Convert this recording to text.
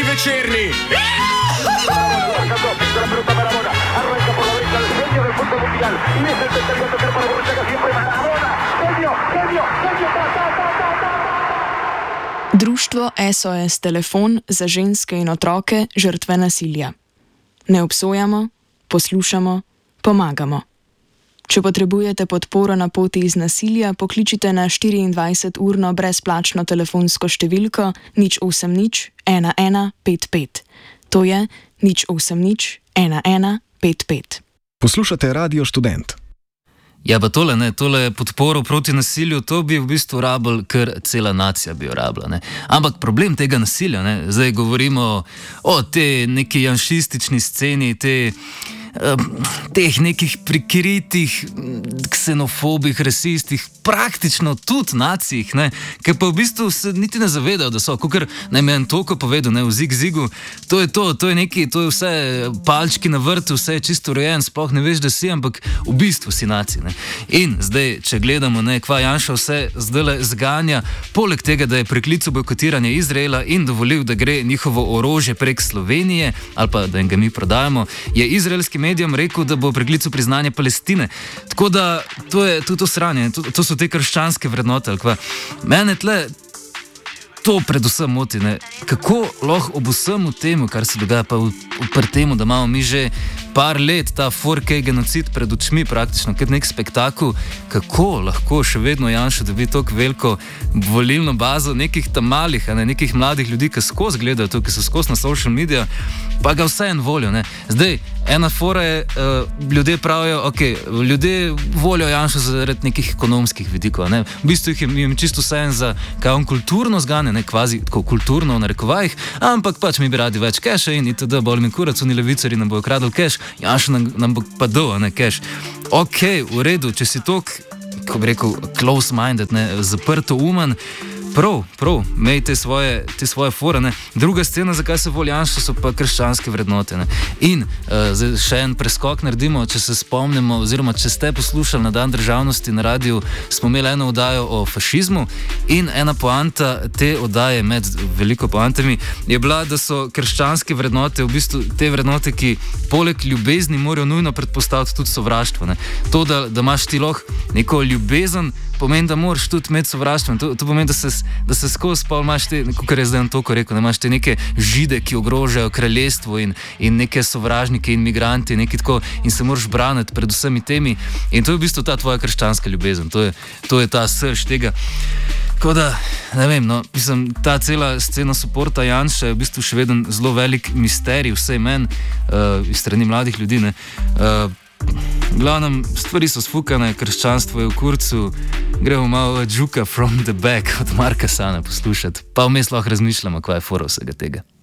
večerni. Društvo SOS Telefon za ženske in otroke žrtve nasilja. Ne obsojamo, poslušamo, pomagamo. Če potrebujete podporo na poti iz nasilja, pokličite na 24-urno brezplačno telefonsko številko 080 1155. To je 080 1155. Poslušate Radio Študent. Ja, pa tole podporo proti nasilju, to bi v bistvu rabila, ker cela nacija bi jo rabila, ne. Ampak problem tega nasilja, ne, zdaj govorimo o tej neki janšistični sceni, teh nekih prikritih ksenofobih, rasistih, praktično tudi nacijih, ne, ki pa v bistvu se niti ne zavedajo, da so, kakor nam je Antoko povedal, ne, v Zig-Zigu, to je neki, to je vse palčki na vrtu, vse je čisto urejen, sploh ne veš, da si, ampak v bistvu si nacij, ne. In zdaj, če gledamo, ne, kva Janša vse zdajle zganja, poleg tega, da je preklical bojkotiranje Izraela in dovolil, da gre njihovo orožje prek Slovenije, ali pa da jim ga mi prodajamo, je izraelski medijem rekel, da bo preklical priznanje Palestine. Tako da to je tudi to sranje, to so te krščanske vrednote, ali kva. Mene tle to predvsem moti, ne. Kako lahko ob vsemu temu, kar se dogaja, pa pri temu, da imamo mi že par let ta 4K genocid pred očmi praktično, kot nek spektakel, kako lahko še vedno Janša dobi toliko veliko volilno bazo nekih tam malih, nekih mladih ljudi, ki skozi gledajo to, ki so skozi na social media, pa ga vseeno volijo, ne. Zdaj, ena fora je, ljudje pravijo, ljudje volijo Janša zaradi nekih ekonomskih vidikov, ne. V bistvu jim čisto vseeno za, kaj on kulturno zgane, ne, kvazi tako kulturno v narekovajih, ampak pač mi bi radi več keša in itd. Bolj mi kurac, oni levicari nam bojo kradli keš, Janša nam bo pa dal, ne, keš. V redu, če si tok, ko bi rekel, close-minded, ne, zaprto umen, prav, imej te svoje fore, ne. Druga scena, zakaj se voli Janša, so pa krščanske vrednote, ne. In zdaj še en preskok naredimo, če se spomnimo, oziroma če ste poslušali na Dan državnosti na radiju, smo imeli eno oddajo o fašizmu in ena poanta te oddaje, med veliko poantami, je bila, da so krščanske vrednote v bistvu te vrednote, ki poleg ljubezni morajo nujno predpostaviti tudi sovraštvo, ne. To, da imaš ti lahko neko ljubezen, pomeni, da moraš tudi imeti sovraštvo. To pomeni, da se skozi pol imaš te, kot je zdaj Antoko rekel, da imaš te neke žide, ki ogrožajo kraljestvo in neke sovražnike in migranti, nekaj tako, in se moraš braniti pred vsemi temi. In to je v bistvu ta tvoja krščanska ljubezen. To je ta srž tega. Tako da, ne vem, no, mislim, ta cela scena suporta Janše je v bistvu še vedno zelo velik misterij, vsej meni, iz strani mladih ljudi, ne. V glavnem, stvari so sfukane, krščanstvo je v kurcu, gremo malo Džuka from the back od Marka Sana poslušati, pa vmes lahko razmišljamo, kaj je fora vsega tega.